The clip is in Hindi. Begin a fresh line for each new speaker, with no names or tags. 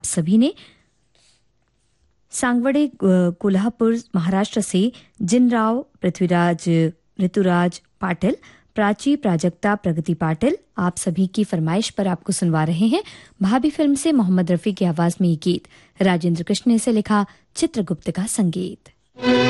सभी ने सांगवड़े कोल्हापुर महाराष्ट्र से जिनराव, पृथ्वीराज, ऋतुराज पाटिल, प्राची, प्राजक्ता, प्रगति पाटिल आप सभी की फरमाइश पर आपको सुनवा रहे हैं। भाभी फिल्म से मोहम्मद रफी की आवाज में ये गीत, राजेंद्र कृष्ण ने इसे लिखा, चित्रगुप्त का संगीत।